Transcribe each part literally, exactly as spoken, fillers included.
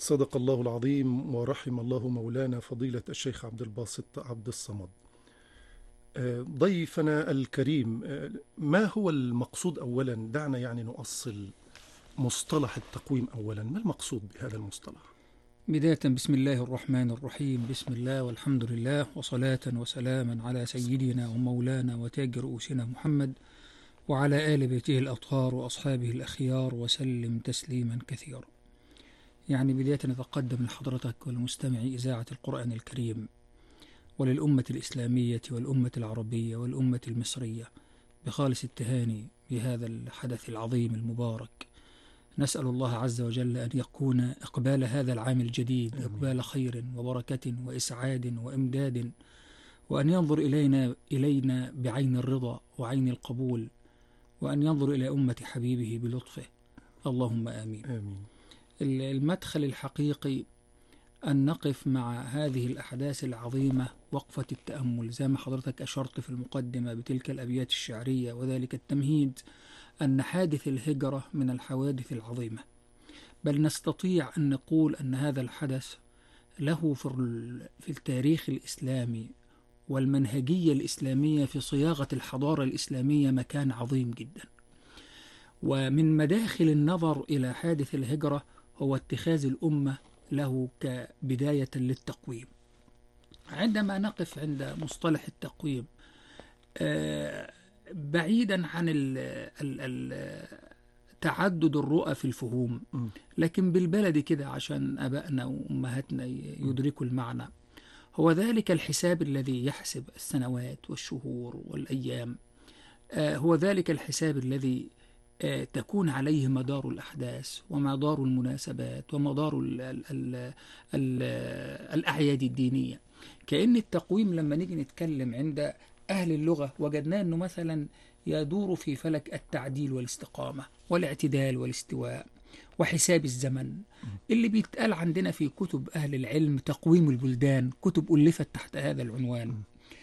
صدق الله العظيم ورحم الله مولانا فضيلة الشيخ عبد الباسط عبد الصمد. آه، ضيفنا الكريم، آه، ما هو المقصود أولا؟ دعنا يعني نؤصل مصطلح التقويم أولا. ما المقصود بهذا المصطلح؟ بداية بسم الله الرحمن الرحيم. بسم الله والحمد لله وصلاة وسلاما على سيدنا ومولانا وتاج رؤوسنا محمد وعلى آل بيته الأطهار وأصحابه الأخيار وسلم تسليما كثيرا. يعني بداية نتقدم لحضرتك والمستمع إذاعة القرآن الكريم وللأمة الإسلامية والأمة العربية والأمة المصرية بخالص التهاني بهذا الحدث العظيم المبارك. نسأل الله عز وجل أن يكون إقبال هذا العام الجديد إقبال خير وبركة وإسعاد وإمداد، وأن ينظر إلينا إلينا بعين الرضا وعين القبول، وأن ينظر إلى أمة حبيبه بلطفه، اللهم آمين. آمين. المدخل الحقيقي أن نقف مع هذه الأحداث العظيمة وقفة التأمل، زي ما حضرتك أشرت في المقدمة بتلك الأبيات الشعرية وذلك التمهيد، أن حادث الهجرة من الحوادث العظيمة، بل نستطيع أن نقول أن هذا الحدث له في التاريخ الإسلامي والمنهجية الإسلامية في صياغة الحضارة الإسلامية مكان عظيم جدا. ومن مداخل النظر إلى حادث الهجرة هو اتخاذ الأمة له كبداية للتقويم. عندما نقف عند مصطلح التقويم آه بعيدا عن ال ال ال تعدد الرؤى في الفهوم، لكن بالبلد كده عشان أبائنا وأمهاتنا يدركوا المعنى، هو ذلك الحساب الذي يحسب السنوات والشهور والأيام، آه هو ذلك الحساب الذي آه تكون عليه مدار الأحداث ومدار المناسبات ومدار ال ال ال ال الأعياد الدينية. كأن التقويم لما نيجي نتكلم عند أهل اللغة وجدناه أنه مثلا يدور في فلك التعديل والاستقامة والاعتدال والاستواء وحساب الزمن، اللي بيتقال عندنا في كتب أهل العلم تقويم البلدان، كتب ألفت تحت هذا العنوان،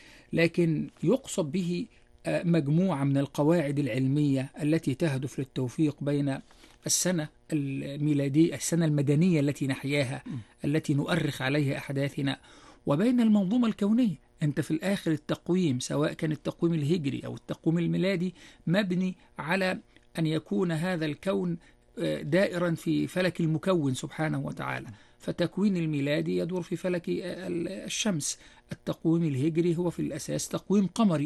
لكن يقصد به مجموعة من القواعد العلمية التي تهدف للتوفيق بين السنة الميلادية السنة المدنية التي نحياها التي نؤرخ عليها أحداثنا وبين المنظومة الكونية. أنت في الآخر التقويم سواء كان التقويم الهجري أو التقويم الميلادي مبني على أن يكون هذا الكون دائرا في فلك المكون سبحانه وتعالى، فتكوين الميلادي يدور في فلك الشمس، التقويم الهجري هو في الأساس تقويم قمري.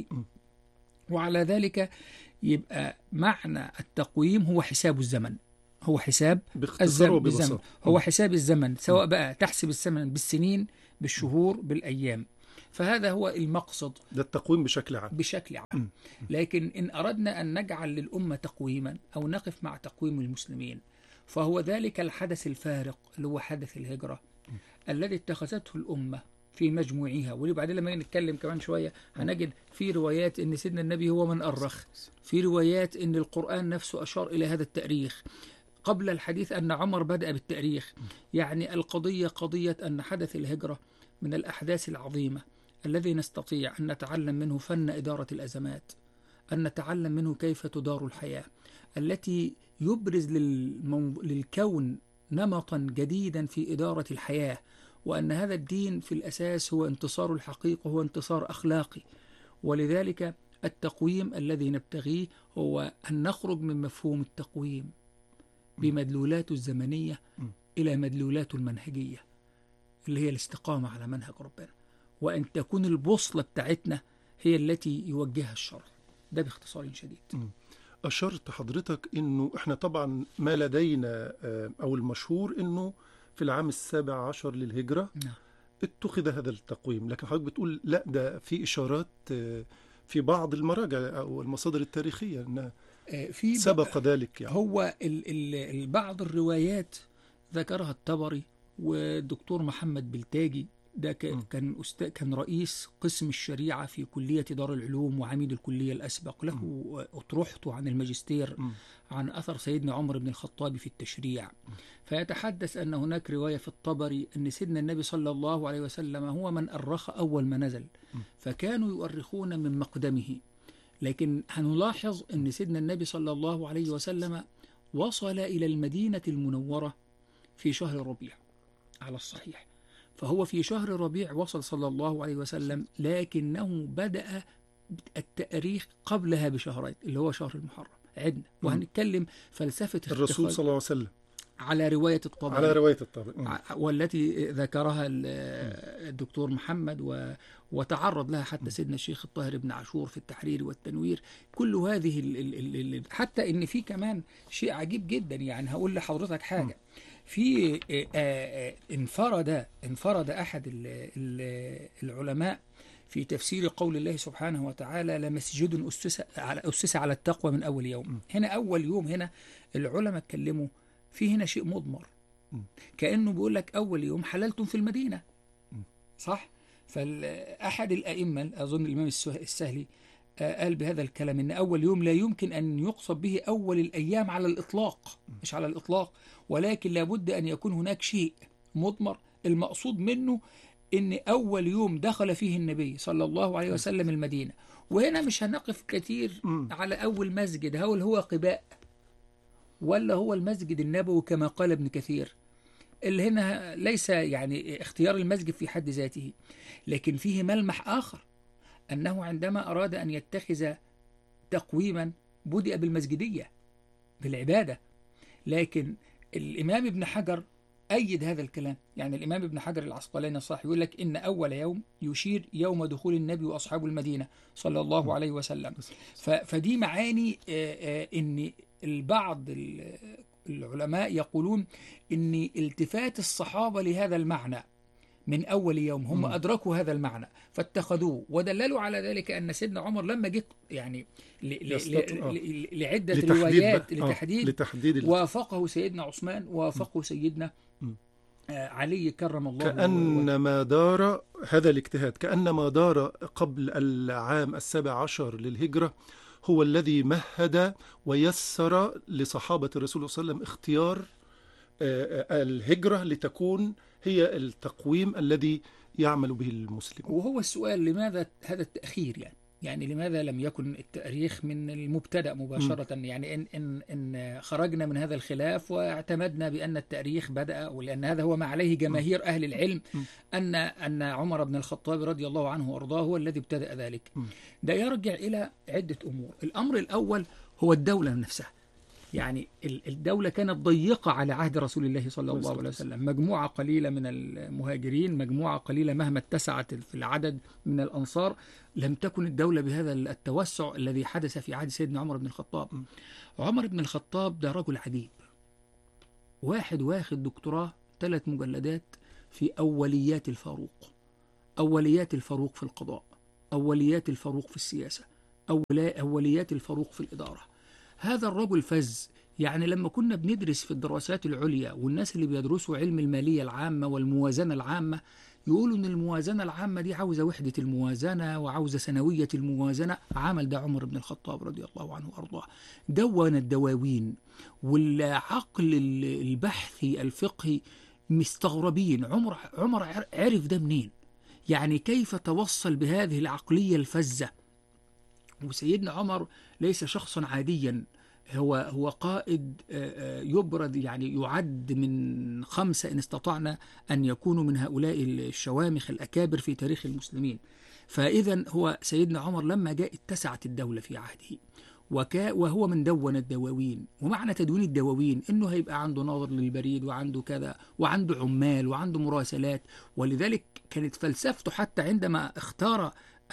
وعلى ذلك يبقى معنى التقويم هو حساب الزمن، هو حساب الزمن بالزمن، هو حساب الزمن، سواء بقى تحسب الزمن بالسنين بالشهور بالأيام. فهذا هو المقصد، ده التقويم بشكل عام بشكل عام. لكن إن أردنا أن نجعل للأمة تقويما أو نقف مع تقويم المسلمين، فهو ذلك الحدث الفارق اللي هو حدث الهجرة الذي اتخذته الأمة في مجموعها. وبعدين لما نتكلم كمان شوية هنجد في روايات أن سيدنا النبي هو من أرخ، في روايات أن القرآن نفسه أشار إلى هذا التأريخ، قبل الحديث أن عمر بدأ بالتأريخ. يعني القضية قضية أن حدث الهجرة من الأحداث العظيمة الذي نستطيع أن نتعلم منه فن إدارة الأزمات، أن نتعلم منه كيف تدار الحياة، التي يبرز للمو... للكون نمطا جديدا في إدارة الحياة، وأن هذا الدين في الأساس هو انتصار الحقيقة، هو انتصار أخلاقي. ولذلك التقويم الذي نبتغيه هو أن نخرج من مفهوم التقويم بمدلولاته الزمنية إلى مدلولاته المنهجية اللي هي الاستقامة على منهج ربنا، وأن تكون البوصلة بتاعتنا هي التي يوجهها الشرع. ده باختصار شديد. أشرت حضرتك أنه إحنا طبعا ما لدينا أو المشهور أنه في العام السابع عشر للهجرة نعم. اتخذ هذا التقويم، لكن حضرتك بتقول لا، ده في إشارات في بعض المراجع أو المصادر التاريخية أن في سبق ذلك. يعني هو ال ال بعض الروايات ذكرها الطبري والدكتور محمد بلتاجي، ده كان أستاذ كان رئيس قسم الشريعة في كلية دار العلوم وعميد الكلية الأسبق له أطروحته عن الماجستير عن أثر سيدنا عمر بن الخطاب في التشريع. فيتحدث أن هناك رواية في الطبري أن سيدنا النبي صلى الله عليه وسلم هو من أرخ أول ما نزل، فكانوا يؤرخون من مقدمه. لكن هنلاحظ أن سيدنا النبي صلى الله عليه وسلم وصل إلى المدينة المنورة في شهر ربيع، على الصحيح. فهو في شهر ربيع وصل صلى الله عليه وسلم، لكنه بدأ التاريخ قبلها بشهرين اللي هو شهر المحرم عدنا. وهنتكلم فلسفة الرسول اتخاذ صلى الله عليه وسلم على رواية على الطبري رواية الطبري، ع- والتي ذكرها ال- الدكتور محمد و- وتعرض لها حتى سيدنا الشيخ الطاهر بن عاشور في التحرير والتنوير. كل هذه ال ال ال ال حتى ان في كمان شيء عجيب جدا. يعني هقول لحضرتك حاجة. في آه، آه، انفرد انفرد احد ال- ال- العلماء في تفسير قول الله سبحانه وتعالى لمسجد أسس على أسس على التقوى من أول يوم. هنا أول يوم، هنا العلماء اتكلموا في هنا شيء مضمر، كأنه بيقول لك أول يوم حللتم في المدينة، صح؟ فأحد الأئمة أظن الإمام السه- السهلي آه، قال بهذا الكلام إن أول يوم لا يمكن أن يقصد به أول الأيام على الإطلاق، مش على الإطلاق، ولكن لابد أن يكون هناك شيء مضمر المقصود منه إن أول يوم دخل فيه النبي صلى الله عليه وسلم المدينة. وهنا مش هنقف كتير على أول مسجد، هل هو قباء ولا هو المسجد النبوي كما قال ابن كثير، اللي هنا ليس يعني اختيار المسجد في حد ذاته، لكن فيه ملمح آخر أنه عندما أراد أن يتخذ تقويما بدأ بالمسجدية بالعبادة. لكن الإمام ابن حجر أيد هذا الكلام. يعني الإمام ابن حجر العسقلاني الصاحب يقول لك إن أول يوم يشير يوم دخول النبي وأصحاب المدينة صلى الله عليه وسلم. ف- فدي معاني آه، آه، إن البعض ال- العلماء يقولون إن التفات الصحابة لهذا المعنى من أول يوم هم مم. أدركوا هذا المعنى فاتخذوه، ودللوا على ذلك أن سيدنا عمر لما جه يعني ل- ل- يستط- آه. ل- ل- لعدة لتحديد روايات بقى. آه، لتحديد لتحديد ال- وافقه سيدنا عثمان ووافقه سيدنا مم. آه، علي كرم الله وجهه. كأن ما دار هذا الاجتهاد، كأن ما دار قبل العام السابع عشر للهجرة هو الذي مهد ويسر لصحابة الرسول صلى الله عليه وسلم اختيار آه، آه، الهجرة لتكون هي التقويم الذي يعمل به المسلم. وهو السؤال لماذا هذا التأخير؟ يعني يعني لماذا لم يكن التاريخ من المبتدأ مباشرة؟ يعني إن, إن, إن خرجنا من هذا الخلاف واعتمدنا بأن التاريخ بدأ، ولأن هذا هو ما عليه جماهير أهل العلم، أن أن عمر بن الخطاب رضي الله عنه وأرضاه هو الذي ابتدأ ذلك. ده يرجع إلى عدة أمور. الأمر الأول هو الدولة نفسها. يعني الدولة كانت ضيقة على عهد رسول الله صلى الله عليه وسلم، مجموعة قليلة من المهاجرين، مجموعة قليلة مهما اتسعت في العدد من الأنصار، لم تكن الدولة بهذا التوسع الذي حدث في عهد سيدنا عمر بن الخطاب. عمر بن الخطاب ده رجل عجيب، واحد واخد دكتوراه ثلاث مجلدات في أوليات الفاروق، أوليات الفاروق في القضاء، أوليات الفاروق في السياسة، أوليات الفاروق في الإدارة. هذا الرجل فز. يعني لما كنا بندرس في الدراسات العليا والناس اللي بيدرسوا علم المالية العامة والموازنة العامة يقولوا ان الموازنة العامة دي عاوزة وحدة الموازنة وعاوزة سنوية الموازنة، عمل ده عمر بن الخطاب رضي الله عنه وارضاه. دون الدواوين والعقل البحثي الفقهي مستغربين عمر عمر عرف ده منين؟ يعني كيف توصل بهذه العقلية الفزة؟ وسيدنا عمر ليس شخصا عاديا، هو هو قائد يبرد، يعني يعد من خمسة إن استطعنا أن يكونوا من هؤلاء الشوامخ الأكابر في تاريخ المسلمين. فإذا هو سيدنا عمر لما جاء اتسعت الدولة في عهده، وكا وهو من دون الدواوين. ومعنى تدوين الدواوين إنه هيبقى عنده ناظر للبريد وعنده كذا وعنده عمال وعنده مراسلات. ولذلك كانت فلسفته حتى عندما اختار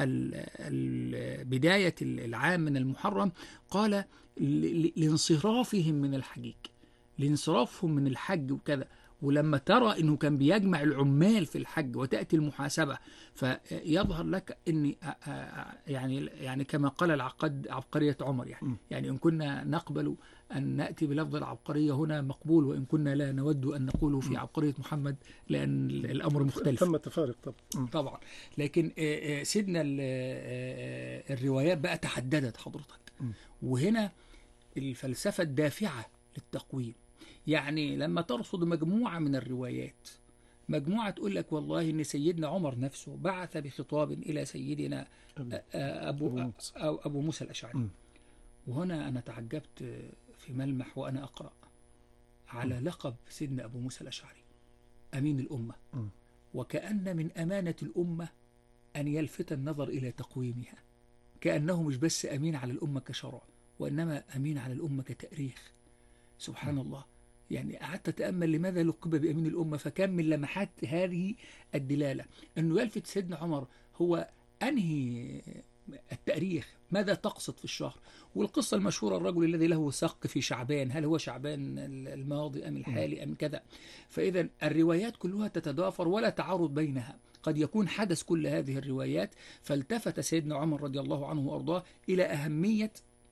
بداية العام من المحرم قال لانصرافهم من الحجيج، لانصرافهم من الحج وكذا. ولما ترى انه كان بيجمع العمال في الحج وتأتي المحاسبة، فيظهر لك ان يعني يعني كما قال العقد عبقرية عمر، يعني يعني ان كنا نقبل ان نأتي بلفظ العبقرية هنا مقبول، وان كنا لا نود ان نقوله في عبقرية محمد لان الامر مختلف. ثم تفارق طبعا. طبعا. لكن سيدنا الروايات بقى تحددت حضرتك، وهنا الفلسفة الدافعة للتقويم. يعني لما ترصد مجموعة من الروايات، مجموعة تقول لك والله إن سيدنا عمر نفسه بعث بخطاب إلى سيدنا أبو, أو أبو موسى الأشعري. وهنا أنا تعجبت في ملمح وأنا أقرأ على لقب سيدنا أبو موسى الأشعري. أمين الأمة، م. وكأن من أمانة الأمة أن يلفت النظر إلى تقويمها، كأنه مش بس أمين على الأمة كشرع، وإنما أمين على الأمة كتاريخ. سبحان الله. يعني قعدت أتأمل لماذا لقب بأمين الأمة، فكان من لمحات هذه الدلالة أنه يلفت سيدنا عمر هو أنهي التاريخ، ماذا تقصد في الشهر. والقصة المشهورة الرجل الذي له سق في شعبان، هل هو شعبان الماضي أم الحالي أم كذا. فإذا الروايات كلها تتضافر ولا تعارض بينها، قد يكون حدث كل هذه الروايات. فالتفت سيدنا عمر رضي الله عنه وأرضاه إلى أهمية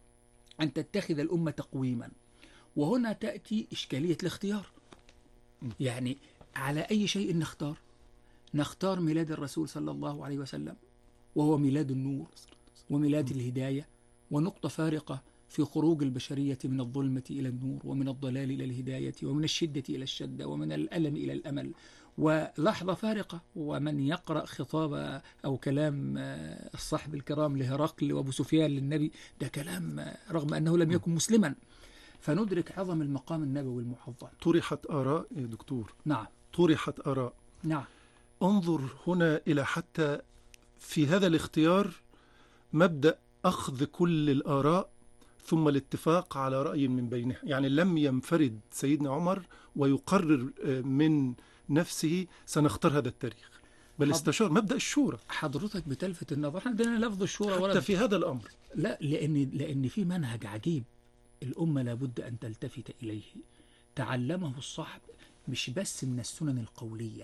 أن تتخذ الأمة تقويما. وهنا تأتي إشكالية الاختيار. يعني على أي شيء نختار؟ نختار ميلاد الرسول صلى الله عليه وسلم، وهو ميلاد النور وميلاد الهداية، ونقطة فارقة في خروج البشرية من الظلمة إلى النور، ومن الضلال إلى الهداية، ومن الشدة إلى الشدة، ومن الألم إلى الأمل، ولحظة فارقة. ومن يقرأ خطاب أو كلام الصحب الكرام لهرقل وأبو سفيان للنبي، ده كلام رغم أنه لم يكن مسلما، فندرك عظم المقام النبوي المعظم. طرحت آراء يا دكتور. نعم. طرحت آراء. نعم. انظر هنا إلى حتى في هذا الاختيار مبدأ أخذ كل الآراء ثم الاتفاق على رأي من بينها. يعني لم ينفرد سيدنا عمر ويقرر من نفسه سنختار هذا التاريخ، بل استشار مبدأ الشورى. حضرتك بتلفت النظر، احنا عندنا لفظ الشورى حتى ولا في هذا الأمر. لا، لأن لأن في منهج عجيب الأمة لابد أن تلتفت إليه، تعلمه الصحب مش بس من السنن القولية.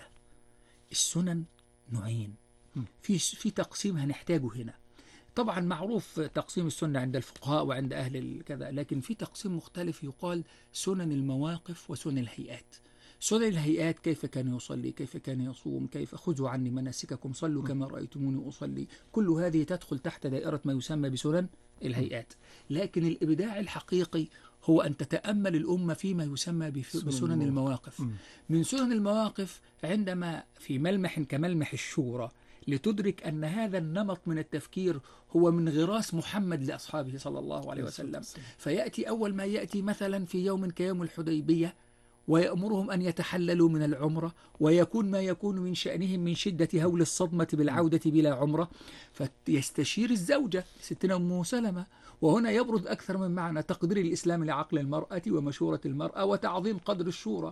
السنن نوعين، في في تقسيم هنحتاجه هنا. طبعا معروف تقسيم السنة عند الفقهاء وعند أهل كذا، لكن في تقسيم مختلف يقال سنن المواقف وسنن الهيئات. سنن الهيئات كيف كان يصلي، كيف كان يصوم، كيف خذوا عني مناسككم، صلوا كما رأيتموني أصلي، كل هذه تدخل تحت دائرة ما يسمى بسنن الهيئات. لكن الإبداع الحقيقي هو أن تتأمل الأمة فيما يسمى بسنن المواقف. من سنن المواقف عندما في ملمح كملمح الشورى لتدرك أن هذا النمط من التفكير هو من غراس محمد لأصحابه صلى الله عليه وسلم. فيأتي أول ما يأتي مثلا في يوم كيوم الحديبية ويأمرهم أن يتحللوا من العمرة، ويكون ما يكون من شأنهم من شدة هول الصدمة بالعودة بلا عمرة، فيستشير الزوجة ستنا أم سلمة. وهنا يبرز أكثر من معنى تقدير الإسلام لعقل المرأة ومشورة المرأة وتعظيم قدر الشورى.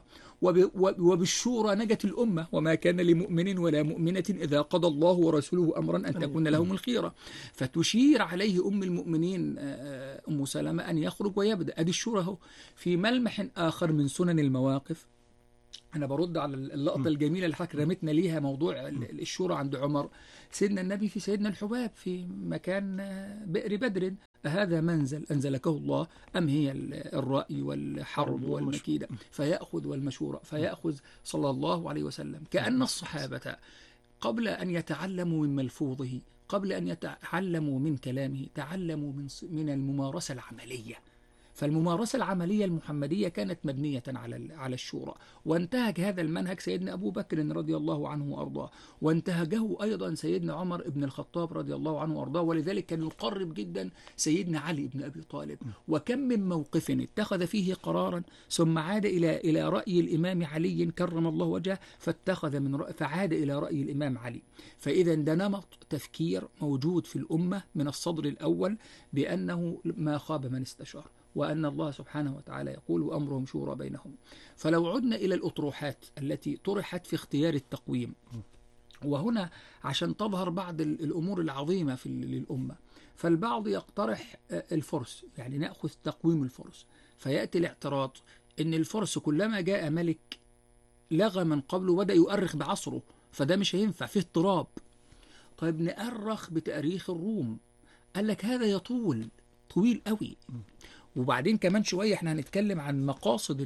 وبالشورى نجت الأمة، وما كان لمؤمن ولا مؤمنة إذا قضى الله ورسوله أمرا أن تكون لهم الخيرة. فتشير عليه أم المؤمنين أم سلمة أن يخرج ويبدأ. أدي الشورى هو. في ملمح آخر من سنن المواقف، أنا برد على اللقطة الجميلة اللي حضرتك رمتنا ليها، موضوع الشورى عند عمر. سيدنا النبي في سيدنا الحباب في مكان بئر بدر، هذا منزل أنزلكه الله أم هي الرأي والحرب والمكيدة؟ فيأخذ والمشورة، فيأخذ صلى الله عليه وسلم. كأن الصحابة قبل أن يتعلموا من ملفوظه، قبل أن يتعلموا من كلامه، تعلموا من من الممارسة العملية. فالممارسة العملية المحمدية كانت مبنية على على الشورى، وانتهج هذا المنهج سيدنا أبو بكر رضي الله عنه وأرضاه، وانتهجه أيضا سيدنا عمر بن الخطاب رضي الله عنه وأرضاه. ولذلك كان يقرب جدا سيدنا علي بن أبي طالب. وكم من موقف اتخذ فيه قرارا ثم عاد إلى إلى رأي الإمام علي كرم الله وجهه، فاتخذ من رأي فعاد إلى رأي الإمام علي. فإذا ده نمط تفكير موجود في الأمة من الصدر الأول، بأنه ما خاب من استشار، وأن الله سبحانه وتعالى يقول وأمرهم شورى بينهم. فلو عدنا إلى الأطروحات التي طرحت في اختيار التقويم، وهنا عشان تظهر بعض الأمور العظيمة في للأمة، فالبعض يقترح الفرس، يعني نأخذ تقويم الفرس. فيأتي الاعتراض إن الفرس كلما جاء ملك لغى من قبله وبدأ يؤرخ بعصره، فده مش هينفع، فيه اضطراب. طيب نأرخ بتاريخ الروم، قال لك هذا يطول طويل قوي. وبعدين كمان شوية احنا هنتكلم عن مقاصد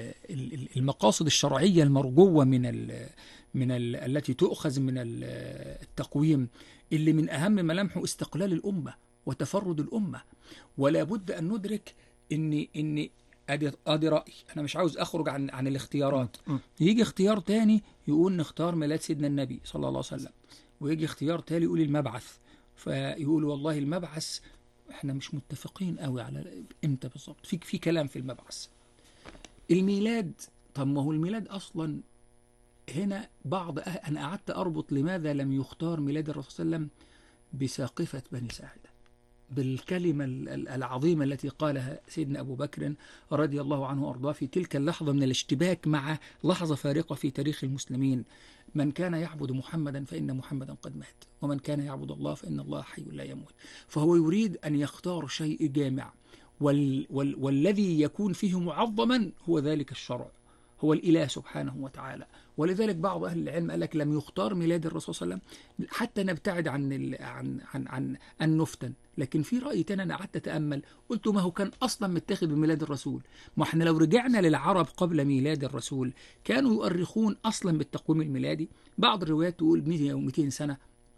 المقاصد الشرعية المرجوة من ال من ال التي تؤخذ من التقويم، اللي من أهم ملامحه استقلال الأمة وتفرد الأمة. ولا بد أن ندرك إن إن ادي ادي رأي، انا مش عاوز اخرج عن عن الاختيارات. يجي اختيار تاني يقول نختار ميلاد سيدنا النبي صلى الله عليه وسلم، ويجي اختيار تالي يقول المبعث، فيقول والله المبعث احنا مش متفقين قوي على امتى بالظبط، في في كلام في المبعث. الميلاد، طب ما هو الميلاد اصلا هنا بعض أه... أنا قعدت أربط لماذا لم يختار ميلاد الرسول صلى الله عليه وسلم بساقفة بني ساعدة، بالكلمة العظيمة التي قالها سيدنا أبو بكر رضي الله عنه وأرضاه في تلك اللحظة من الاشتباك مع لحظة فارقة في تاريخ المسلمين: من كان يعبد محمدا فإن محمدا قد مات، ومن كان يعبد الله فإن الله حي لا يموت. فهو يريد أن يختار شيء جامع، وال وال والذي يكون فيه معظما هو ذلك الشرع، هو الإله سبحانه وتعالى. ولذلك بعض أهل العلم قال لك لم يختار ميلاد الرسول صلى الله عليه وسلم حتى نبتعد عن ال... عن عن عن أن نفتن. لكن في رأي تاني أنا قعدت أتأمل، قلت ما هو كان أصلا متاخد بميلاد الرسول. ما احنا لو رجعنا للعرب قبل ميلاد الرسول كانوا يؤرخون أصلا بالتقويم الميلادي. بعض الروايات تقول مئة أو مئتين سنة،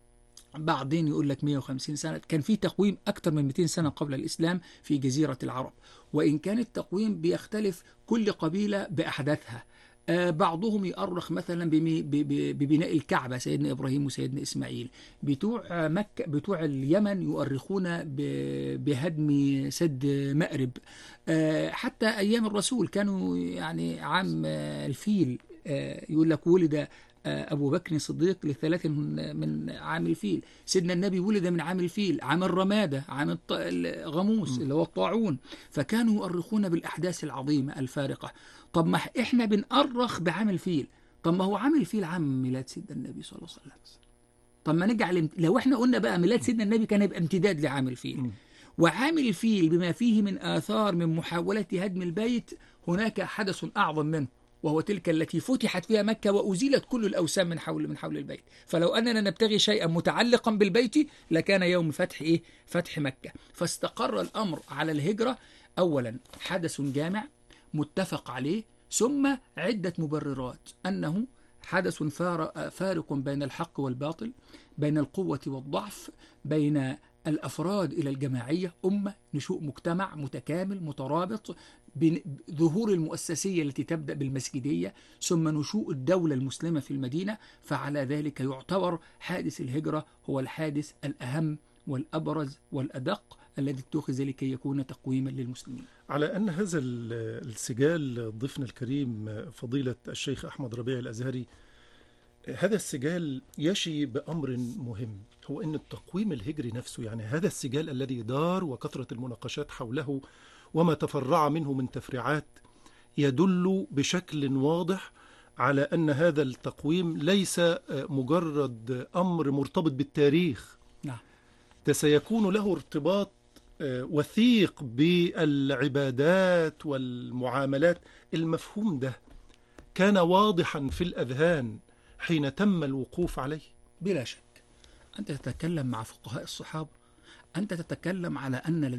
بعضين يقول لك مئة وخمسين سنة. كان في تقويم أكثر من مئتين سنة قبل الإسلام في جزيرة العرب، وإن كان التقويم بيختلف كل قبيلة بأحداثها. آه بعضهم يؤرخ مثلا ببناء الكعبة، سيدنا إبراهيم وسيدنا إسماعيل. بتوع مكة بتوع اليمن يؤرخون بهدم سد مأرب. آه حتى أيام الرسول كانوا يعني عام آه الفيل، آه يقول لك ولد أبو بكر الصديق لثلاث من عام الفيل. سيدنا النبي ولد من عام الفيل، عام الرمادة، عام الغموس اللي هو الطاعون. فكانوا يؤرخون بالأحداث العظيمة الفارقة. طب ما إحنا بنأرخ بعام الفيل، طب ما هو عام الفيل عام ميلاد سيدنا النبي صلى الله عليه وسلم. طب ما نجعل لو إحنا قلنا بقى ميلاد سيدنا النبي كان يبقى امتداد لعام الفيل، وعام الفيل بما فيه من آثار من محاولة هدم البيت هناك حدث أعظم منه، وهو تلك التي فتحت فيها مكة وأزيلت كل الأوثان من حول من حول البيت. فلو أننا نبتغي شيئا متعلقا بالبيت لكان يوم فتح إيه؟ فتح مكة. فاستقر الأمر على الهجرة. أولا حدث جامع متفق عليه، ثم عدة مبررات أنه حدث فارق بين الحق والباطل، بين القوة والضعف، بين الأفراد إلى الجماعية، أمة، نشوء مجتمع متكامل مترابط، ظهور المؤسسية التي تبدأ بالمسجدية، ثم نشوء الدولة المسلمة في المدينة. فعلى ذلك يعتبر حادث الهجرة هو الحادث الأهم والأبرز والأدق الذي اتخذ لكي يكون تقويما للمسلمين. على أن هذا السجال ضيفنا الكريم فضيلة الشيخ أحمد ربيع الأزهري، هذا السجال يشي بأمر مهم، هو أن التقويم الهجري نفسه، يعني هذا السجال الذي دار وكثرة المناقشات حوله وما تفرع منه من تفريعات يدل بشكل واضح على أن هذا التقويم ليس مجرد أمر مرتبط بالتاريخ. نعم. ده سيكون له ارتباط وثيق بالعبادات والمعاملات. المفهوم ده كان واضحا في الأذهان حين تم الوقوف عليه. بلا شك. أنت تتكلم مع فقهاء الصحابة، أنت تتكلم على أن